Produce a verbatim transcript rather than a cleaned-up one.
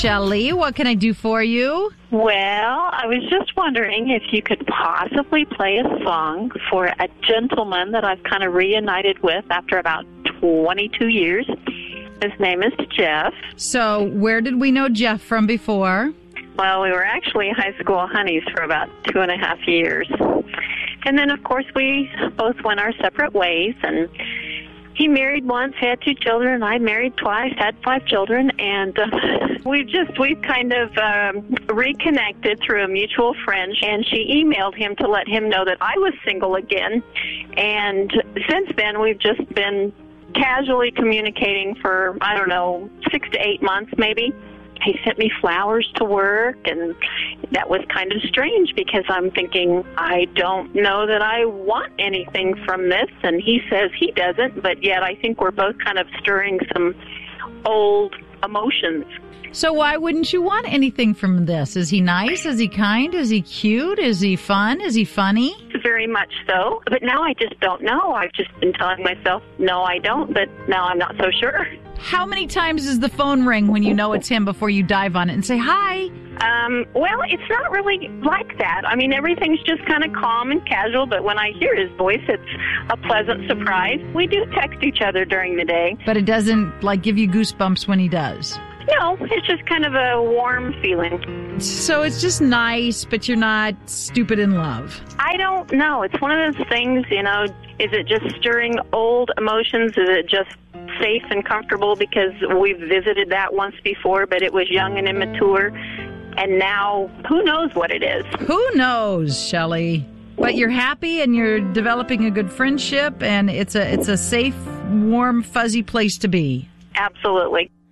Shelley. What can I do for you? Well, I was just wondering if you could possibly play a song for a gentleman that I've kind of reunited with after about twenty-two years. His name is Jeff. So where did we know Jeff from before? Well, we were actually high school honeys for about two and a half years. And then, of course, we both went our separate ways, and he married once, had two children. I married twice, had five children, and uh, we've just, we've kind of um, reconnected through a mutual friend, and she emailed him to let him know that I was single again. And since then, we've just been casually communicating for, I don't know, six to eight months maybe. He sent me flowers to work, and that was kind of strange because I'm thinking, I don't know that I want anything from this, and he says he doesn't, but yet I think we're both kind of stirring some old emotions. So why wouldn't you want anything from this? Is he nice? Is he kind? Is he cute? Is he fun? Is he funny? Very much so, but now I just don't know. I've just been telling myself, no, I don't, but now I'm not so sure. How many times does the phone ring when you know it's him before you dive on it and say hi? Um, well, it's not really like that. I mean, everything's just kind of calm and casual, but when I hear his voice, it's a pleasant surprise. We do text each other during the day. But it doesn't, like, give you goosebumps when he does? No, it's just kind of a warm feeling. So it's just nice, but you're not stupid in love. I don't know. It's one of those things, you know, is it just stirring old emotions? Is it just safe and comfortable because we've visited that once before, but it was young and immature? And now, who knows what it is? Who knows, Shelley? But you're happy and you're developing a good friendship, and it's a it's a safe, warm, fuzzy place to be. Absolutely.